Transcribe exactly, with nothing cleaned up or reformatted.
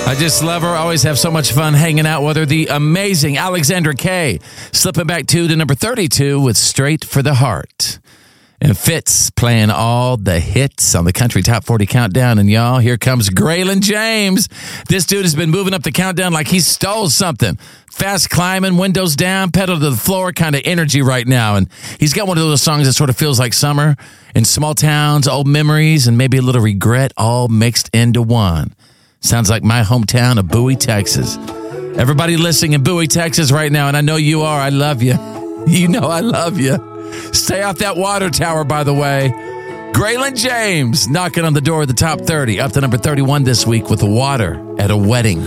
I just love her. Always have so much fun hanging out with her. The amazing Alexandra Kay. Slipping back two to number thirty-two with Straight for the Heart. And Fitz playing all the hits on the Country Top forty Countdown. And y'all, here comes Graylin James. This dude has been moving up the countdown like he stole something. Fast climbing, windows down, pedal to the floor kind of energy right now. And he's got one of those songs that sort of feels like summer in small towns, old memories, and maybe a little regret all mixed into one. Sounds like my hometown of Bowie, Texas. Everybody listening in Bowie, Texas right now, and I know you are. I love you. You know I love you. Stay off that water tower, by the way. Graylin James knocking on the door of the top thirty, up to number thirty-one this week with Water at a Wedding.